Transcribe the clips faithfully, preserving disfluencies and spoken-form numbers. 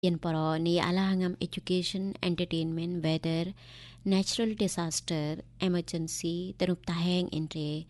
Yan paro ni ala ngam education, entertainment, weather, natural disaster, emergency, tanup taheng entre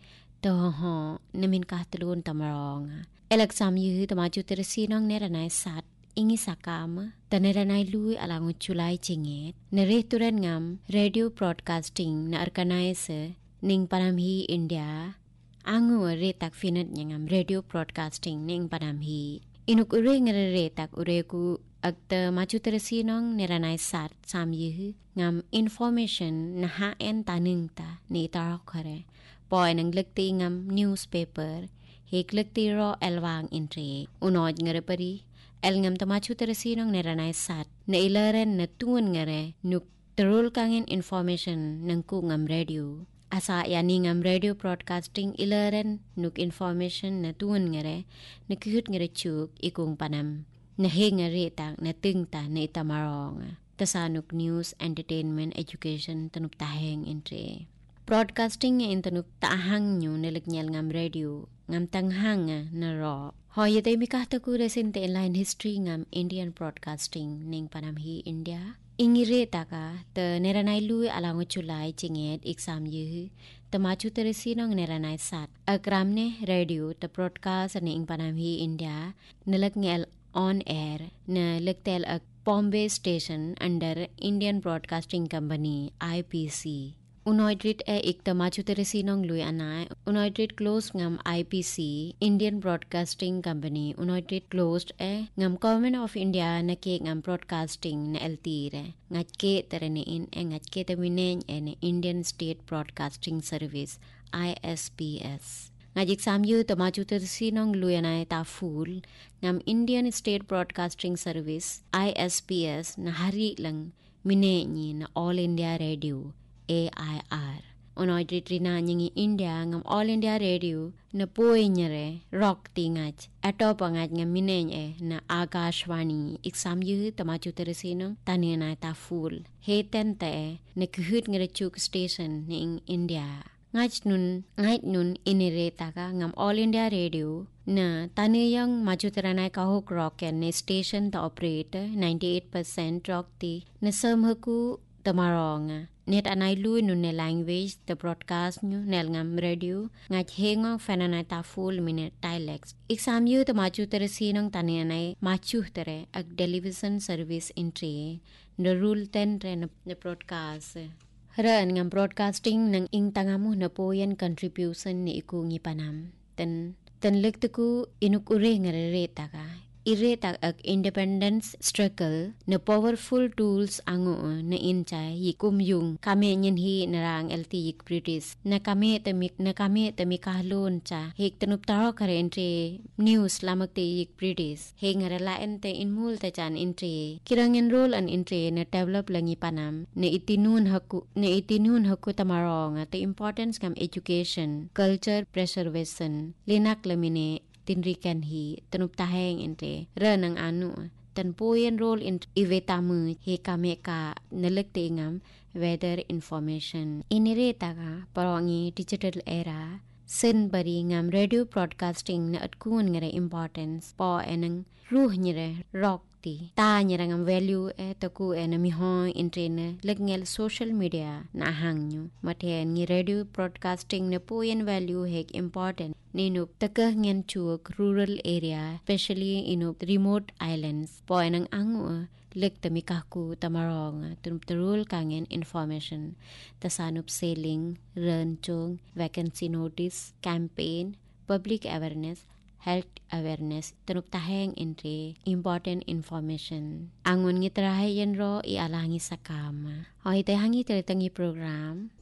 toho namin kahtalun tamarong. Elag samyu tamaju tersi nong neranay sat ingi sakam taneranay lui alangon chulay chinget nareturan ngam radio broadcasting na organize ning panamhi India angu retak finat ngam radio broadcasting ning panamhi inuk ure ngare retak ureku agta maju tersi nong neranay sat samyu ngam information na haen taning ta ni tarok khare poy nang lekti ngam newspaper hek lekti ro elwang intre unoj ngare pari el ngam tamachu tersi nong neranay sat na ilaren na tuun ngare nuk terul kangen information nang ku ngam radio asa yani ngam radio broadcasting ilaren nuk information na tuun ngare na kihut ngare chuk ikung panam na he ngare tak na ting ta na itamarong tasanuk news entertainment education tanup taheng intre broadcasting in tanup tahang nyo nilagnyal ngam radio ngam tanghang na ro hoyete mikahta ku resente line history ngam Indian broadcasting ning panamhi India ingire taka te neranay lui alango chulai chinget exam yu tamachu teresi nong neranay sat agramne radio te broadcast ning panamhi India nilagnyal on air na legtel a Bombay station under Indian Broadcasting Company I P C Unoidrit e ik tamachu teresi nong lui anay Unoidrit closed ngam I P C Indian Broadcasting Company Unoidrit closed e ngam Government of India na ke ngam broadcasting na L T re ngat ke terene in e ngat ke taminen e Indian State Broadcasting Service I S P S ngajik samyu tamachu tersi nong lui anay ta full ngam Indian State Broadcasting Service I S P S na hari lang mine ni na All India Radio A I R Unoidrit rina nyingi India ngam All India Radio na poy nyere rock tingaj ato pangaj ngam mineny e na Akashvani exam yu tamachu teresino tani na ta full he tente e na kuhut ngere chuk station ning India ngaj nun ngaj nun inire taka ngam All India Radio na tani yang maju teranay kahok rock and station ta operate ninety-eight percent rock ti na samhaku tamarong net anay lui nun ne language the broadcast nyo nel ngam radio ngaj hengong fananay ta full minute dialects exam yu tamachu teresi nong tani anay machu tere ag television service intre the rule ten re na broadcast Ran ngam broadcasting nang ing tangamu na poyan contribution ni iku ngi panam ten ten lekteku inuk ure ngarereta ka ireta ag independence struggle na powerful tools ango na inchay yikum yung kami nyen hi narang L T yik British na kami tamik na kami tamikahlon cha hik tanup taro kare entre news lamak te yik British he ngarala ente inmul ta chan entre kirang enroll an entre na develop langi panam na itinun haku na itinun haku tamarong te importance kam education culture preservation linak lamine tinrikan hi tanup taheng entre ranang anu tan poyen role in ivetamu he kameka nalekte ngam weather information inireta ka parongi digital era sen bari ngam radio broadcasting na atkun ngare importance po enang ruh nyere rock ti ta nyere ngam value e taku enami ho intrene legnel social media na hangnu mathen ngi radio broadcasting na poyen value hek important ninuk takah ngen chuak rural area especially inup remote islands po enang angu lek tamikahku tamarong tumterul kangen information tasanup selling ranchong vacancy notice campaign public awareness health awareness tanup taheng entre important information angun ngitrahay yan ro ialangi sakam hoy te hangi teretangi program